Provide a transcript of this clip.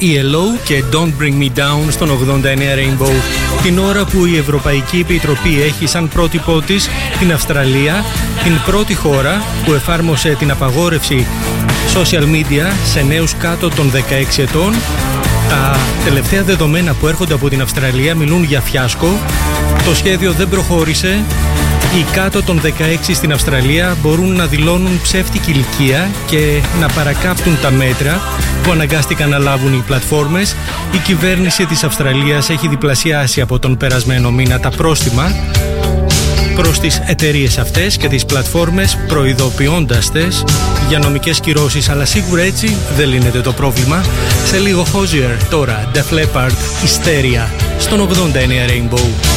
ELO και Don't Bring Me Down στον 89 Rainbow. Την ώρα που η Ευρωπαϊκή Επιτροπή έχει σαν πρότυπό της την Αυστραλία, την πρώτη χώρα που εφάρμοσε την απαγόρευση social media σε νέους κάτω των 16 ετών. Τα τελευταία δεδομένα που έρχονται από την Αυστραλία μιλούν για φιάσκο. Το σχέδιο δεν προχώρησε. Οι κάτω των 16 στην Αυστραλία μπορούν να δηλώνουν ψεύτικη ηλικία και να παρακάμπτουν τα μέτρα που αναγκάστηκαν να λάβουν οι πλατφόρμες. Η κυβέρνηση της Αυστραλίας έχει διπλασιάσει από τον περασμένο μήνα τα πρόστιμα προς τις εταιρείες αυτές και τις πλατφόρμες, προειδοποιώντας τες για νομικές κυρώσεις, αλλά σίγουρα έτσι δεν λύνεται το πρόβλημα. Σε λίγο Hozier, τώρα Def Leppard, Hysteria στον 89 Rainbow.